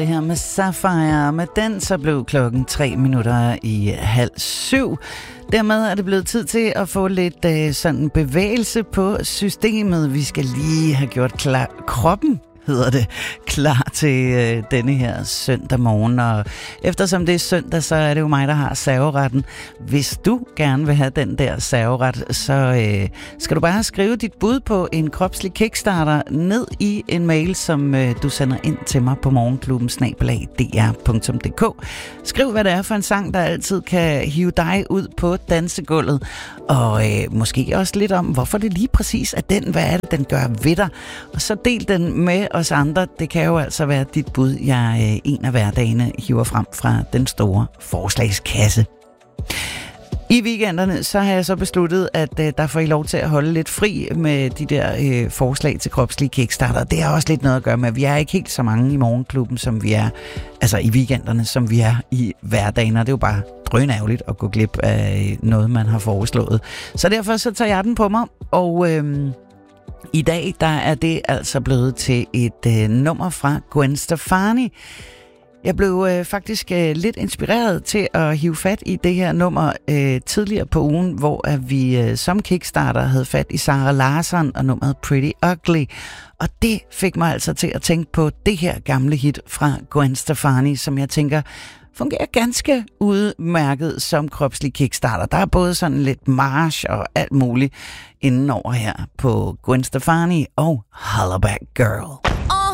Det her med Sapphire, med den så blev klokken 6:03. Dermed er det blevet tid til at få lidt sådan bevægelse på systemet. Vi skal lige have gjort kroppen klar til denne her søndag morgen. Og eftersom det er søndag, så er det jo mig, der har serveretten. Hvis du gerne vil have den der serveret, så skal du bare skrive dit bud på en kropslig kickstarter ned i en mail, som du sender ind til mig på morgenklubben@dr.dk. Skriv, hvad det er for en sang, der altid kan hive dig ud på dansegulvet. Og måske også lidt om, hvorfor det lige præcis er den, hvad er det, den gør ved dig. Og så del den med os andre. Det kan jo altså være dit bud, jeg en af hverdagene hiver frem fra den store forslagskasse. I weekenderne, så har jeg så besluttet, at der får I lov til at holde lidt fri med de der forslag til kropslige kickstarter. Det har også lidt noget at gøre med, at vi er ikke helt så mange i morgenklubben, som vi er, altså i weekenderne, som vi er i hverdagen. Og det er jo bare drønærgerligt at gå glip af noget, man har foreslået. Så derfor så tager jeg den på mig, og i dag, der er det altså blevet til et nummer fra Gwen Stefani. Jeg blev faktisk lidt inspireret til at hive fat i det her nummer tidligere på ugen, hvor vi som Kickstarter havde fat i Zara Larsson og nummeret Pretty Ugly. Og det fik mig altså til at tænke på det her gamle hit fra Gwen Stefani, som jeg tænker fungerer ganske udmærket som kropslig kickstarter. Der er både sådan lidt march og alt muligt indenover her på Gwen Stefani og Hollaback Girl.